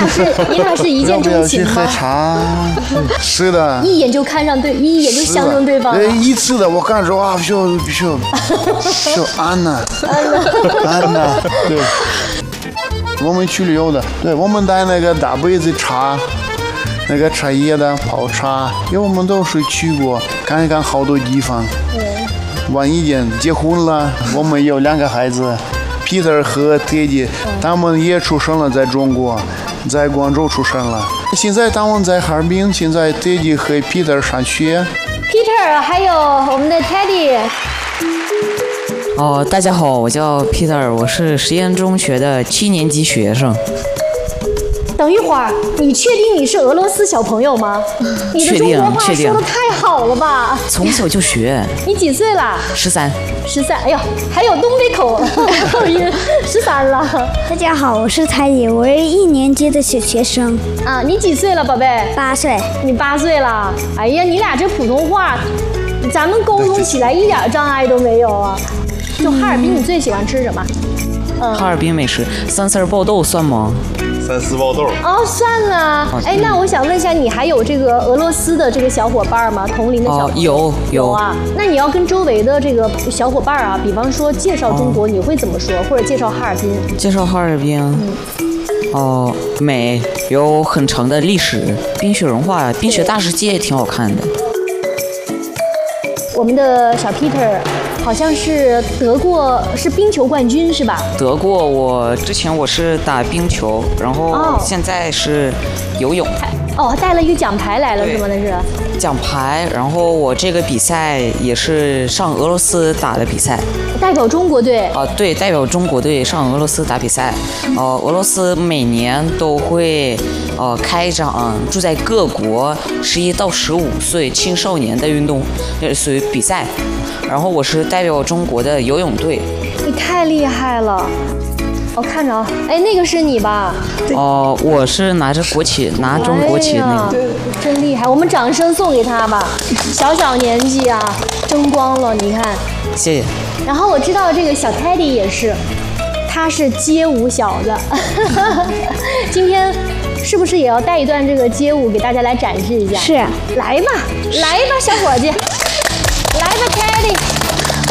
俩是一见钟情吗？ 要不要去喝茶？是的。 一眼就看上对，一眼就相中对方了。 一次的我感觉啊，就安娜，对。我们去旅游的，对，我们带那个大杯子茶，那个茶叶的泡茶，因为我们都是去过，看一看好多地方。万一间结婚了，我们有2个孩子 ，Peter 和 Teddy， 他们也出生了在中国，在广州出生了。现在他们在哈尔滨，现在 Teddy 和 Peter 上学。 Peter 还有我们的 Teddy。 大家好，我叫 Peter， 我是实验中学的7年级学生。 等一会儿，你确定你是俄罗斯小朋友吗？你的中国话说的太好了吧！ 从小就学。 你几岁了 ？13。 13，哎呦，还有东北口音，13了。 大家好，我是彩礼，我是1年级的小学生。 啊，你几岁了，宝贝 ？8岁。 你8岁了？哎呀，你俩这普通话，咱们沟通起来一点障碍都没有啊。就哈尔滨，你最喜欢吃什么？ 哈尔滨美食，三丝爆豆算吗 ？3丝爆豆哦，算了。哎，那我想问一下，你还有这个俄罗斯的这个小伙伴吗？同龄的小伙伴？ 有啊。那你要跟周围的这个小伙伴啊，比方说介绍中国，你会怎么说？或者介绍哈尔滨？ 介绍哈尔滨。美，有很长的历史，冰雪融化，冰雪大世界挺好看的。 我们的小 Peter 好像是得过冰球冠军是吧？ 得过，我之前是打冰球，然后现在是游泳。 带了一个奖牌来了是吗？那是奖牌，然后我这个比赛也是上俄罗斯打的比赛， 代表中国队。 对，代表中国队上俄罗斯打比赛。俄罗斯每年都会开展住在各国11到15岁青少年的运动，属于比赛。然后我是代表中国的游泳队。 你太厉害了！我看着，哎，那个是你吧？ 我是拿着国旗，拿中国旗那个。 真厉害！我们掌声送给他吧。小年纪啊，争光了，你看。 谢谢。 然后我知道这个小 Teddy 也是，他是街舞小子。今天是不是也要带一段这个街舞给大家来展示一下？ 是。 来吧，小伙计，来吧 ，Teddy。